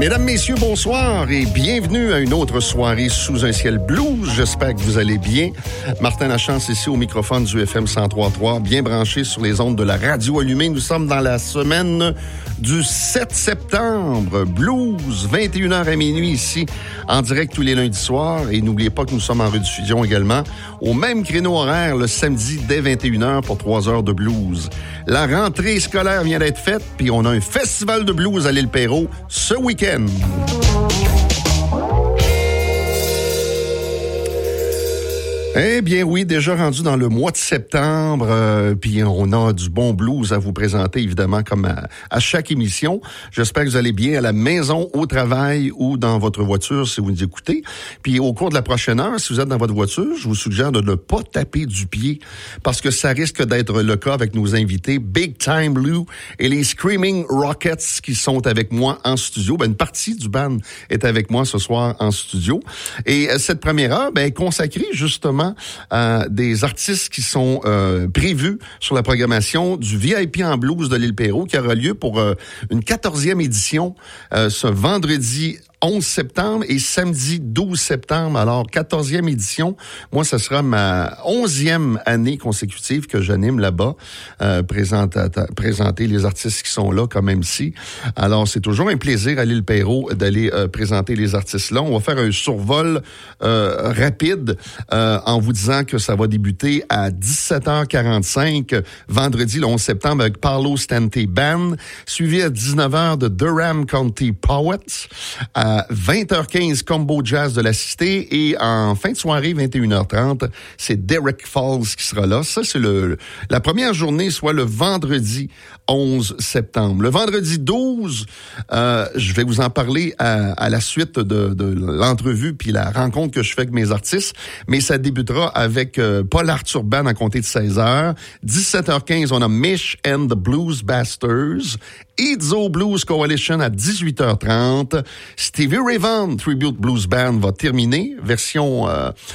Mesdames, messieurs, bonsoir et bienvenue à une autre soirée sous un ciel blues. J'espère que vous allez bien. Martin Lachance ici au microphone du FM 103.3, bien branché sur les ondes de la radio allumée. Nous sommes dans la semaine du 7 septembre. Blues, 21h à minuit ici, en direct tous les lundis soirs. Et n'oubliez pas que nous sommes en rediffusion également au même créneau horaire le samedi dès 21h pour 3 heures de blues. La rentrée scolaire vient d'être faite, puis on a un festival de blues à l'Île Perrot ce week-end. Eh bien oui, déjà rendu dans le mois de septembre, puis on a du bon blues à vous présenter, évidemment, comme à chaque émission. J'espère que vous allez bien à la maison, au travail ou dans votre voiture si vous nous écoutez. Puis au cours de la prochaine heure, si vous êtes dans votre voiture, je vous suggère de ne pas taper du pied parce que ça risque d'être le cas avec nos invités Big Time Lou et les Screaming Rockets qui sont avec moi en studio. Une partie du band est avec moi ce soir en studio. Et cette première heure est consacrée justement à des artistes qui sont prévus sur la programmation du VIP en blues de l'Île Perrot qui aura lieu pour une 14e édition ce vendredi 11 septembre et samedi 12 septembre. Alors, 14e édition. Moi, ce sera ma 11e année consécutive que j'anime là-bas, présenter les artistes qui sont là comme MC. Alors, c'est toujours un plaisir à l'Île Perrot d'aller présenter les artistes là. On va faire un survol rapide en vous disant que ça va débuter à 17h45 vendredi le 11 septembre avec Paolo Stante Band, suivi à 19h de Durham County Poets, à 20h15 Combo Jazz de la Cité et en fin de soirée 21h30 c'est Derek Falls qui sera là. Ça c'est la première journée, soit le vendredi 11 septembre. Le vendredi 12, je vais vous en parler à la suite de l'entrevue puis la rencontre que je fais avec mes artistes, mais ça débutera avec Paul Arthur Band à compter de 16h. 17h15 on a Mish and the Blues Bastards, Izzo Blues Coalition à 18h30. Stevie Ray Vaughan Tribute Blues Band va terminer. Version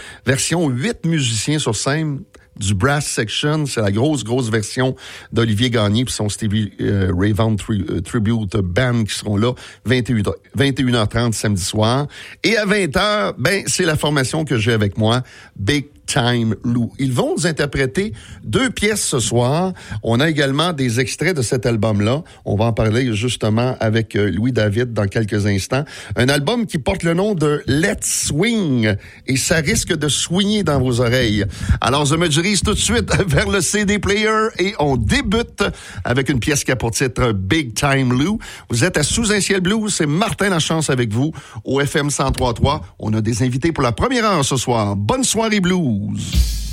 8 musiciens sur scène du Brass Section. C'est la grosse version d'Olivier Gagné puis son Stevie Ray Vaughan Tribute Band qui seront là 21h30 samedi soir. Et à 20h, c'est la formation que j'ai avec moi, Big Time Lou. Ils vont nous interpréter 2 pièces ce soir. On a également des extraits de cet album-là. On va en parler justement avec Louis David dans quelques instants. Un album qui porte le nom de Let's Swing et ça risque de swinger dans vos oreilles. Alors, je me dirige tout de suite vers le CD player et on débute avec une pièce qui a pour titre Big Time Lou. Vous êtes à Sous un ciel blues, c'est Martin Lachance avec vous au FM 103.3. On a des invités pour la première heure ce soir. Bonne soirée blues!